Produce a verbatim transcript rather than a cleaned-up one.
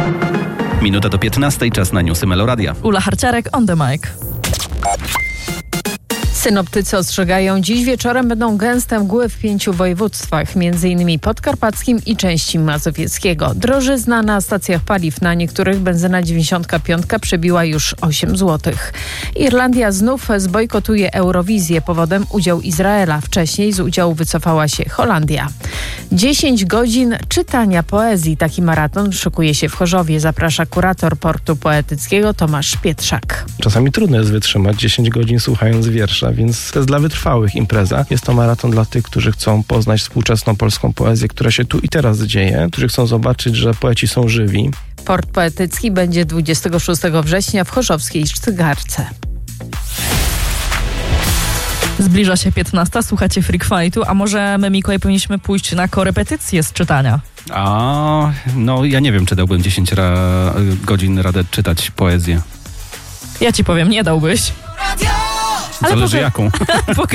Minuta do piętnastej, czas na newsy Meloradia. Ula Harciarek, on the mic. Synoptycy ostrzegają, dziś wieczorem będą gęste mgły w pięciu województwach, między innymi podkarpackim i części mazowieckiego. Drożyzna na stacjach paliw, na niektórych benzyna dziewięćdziesiątka piątka przebiła już osiem złotych. Irlandia znów zbojkotuje Eurowizję, powodem udział Izraela. Wcześniej z udziału wycofała się Holandia. dziesięć godzin czytania poezji. Taki maraton szykuje się w Chorzowie. Zaprasza kurator portu poetyckiego Tomasz Pietrzak. Czasami trudno jest wytrzymać dziesięć godzin słuchając wiersza, więc to jest dla wytrwałych impreza. Jest to maraton dla tych, którzy chcą poznać współczesną polską poezję, która się tu i teraz dzieje, którzy chcą zobaczyć, że poeci są żywi. Port poetycki będzie dwudziestego szóstego września w chorzowskiej Sztygarce. Zbliża się piętnasta, słuchacie Freak Fightu, a może my, Mikołaj, powinniśmy pójść na korepetycję z czytania? A, no ja nie wiem, czy dałbym dziesięć ra- godzin radę czytać poezję. Ja ci powiem, nie dałbyś. Zależy poka- jaką.